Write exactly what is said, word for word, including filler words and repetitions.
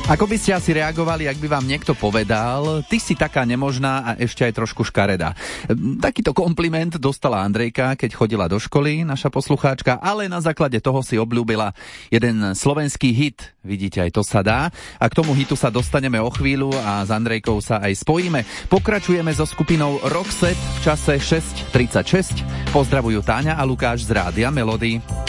Ako by ste asi reagovali, ak by vám niekto povedal, ty si taká nemožná a ešte aj trošku škaredá. Takýto kompliment dostala Andrejka, keď chodila do školy, naša poslucháčka, ale na základe toho si obľúbila jeden slovenský hit. Vidíte, aj to sa dá. A k tomu hitu sa dostaneme o chvíľu a s Andrejkou sa aj spojíme. Pokračujeme so skupinou Roxette v čase šesť tridsaťšesť. Pozdravujú Táňa a Lukáš z Rádia Melody.